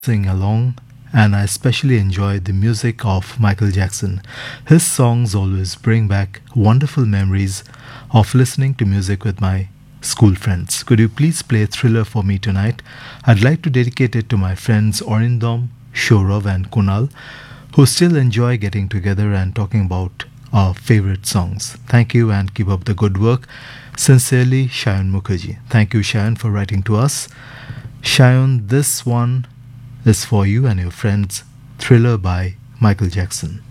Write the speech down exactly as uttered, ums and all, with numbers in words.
sing along, and I especially enjoy the music of Michael Jackson. His songs always bring back wonderful memories of listening to music with my school friends. Could you please play Thriller for me tonight? I'd like to dedicate it to my friends Orindom, Shourav, and Kunal, who still enjoy getting together and talking about our favorite songs. Thank you and keep up the good work. Sincerely, Shayan Mukherjee. Thank you, Shayan, for writing to us. Shayan, this one is for you and your friends. Thriller by Michael Jackson.